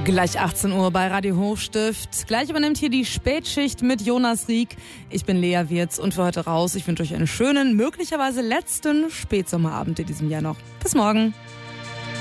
Gleich 18 Uhr bei Radio Hochstift. Gleich übernimmt hier die Spätschicht mit Jonas Rieck. Ich bin Lea Wirz und für heute raus. Ich wünsche euch einen schönen, möglicherweise letzten Spätsommerabend in diesem Jahr noch. Bis morgen.